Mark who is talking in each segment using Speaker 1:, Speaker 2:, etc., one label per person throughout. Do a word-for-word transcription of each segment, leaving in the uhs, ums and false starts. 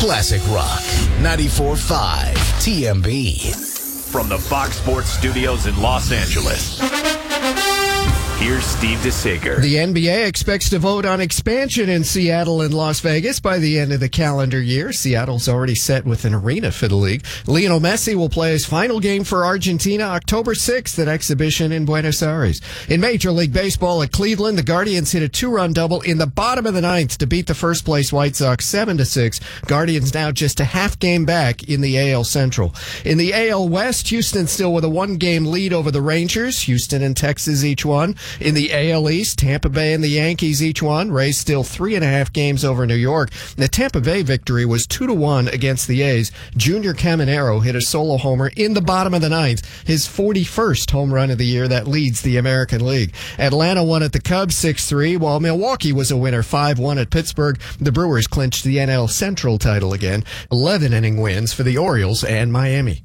Speaker 1: Classic Rock ninety-four point five T M B.
Speaker 2: From the Fox Sports Studios in Los Angeles, here's Steve DeSager.
Speaker 3: The N B A expects to vote on expansion in Seattle and Las Vegas by the end of the calendar year. Seattle's already set with an arena for the league. Lionel Messi will play his final game for Argentina October sixth at Exhibition in Buenos Aires. In Major League Baseball at Cleveland, the Guardians hit a two-run double in the bottom of the ninth to beat the first-place White Sox seven to six. Guardians now just a half game back in the A L Central. In the A L West, Houston still with a one-game lead over the Rangers. Houston and Texas each one. In the A L East, Tampa Bay and the Yankees each one. Rays still three and a half games over New York. The Tampa Bay victory was two to one against the A's. Junior Caminero hit a solo homer in the bottom of the ninth, his forty-first home run of the year that leads the American League. Atlanta won at the Cubs six three, while Milwaukee was a winner five one at Pittsburgh. The Brewers clinched the N L Central title again. eleven inning wins for the Orioles and Miami.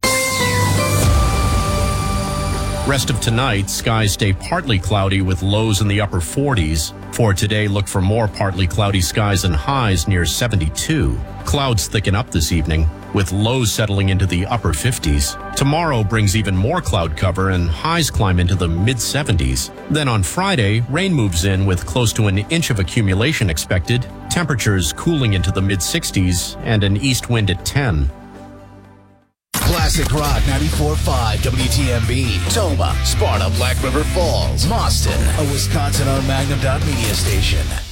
Speaker 4: Rest of tonight, skies stay partly cloudy with lows in the upper forties. For today, look for more partly cloudy skies and highs near seventy-two. Clouds thicken up this evening, with lows settling into the upper fifties. Tomorrow brings even more cloud cover and highs climb into the mid-seventies. Then on Friday, rain moves in with close to an inch of accumulation expected, temperatures cooling into the mid-sixties, and an east wind at ten.
Speaker 1: Classic Rock ninety-four point five W T M B. Toma, Sparta, Black River Falls, Boston, a Wisconsin-owned Magnum Dot Media station.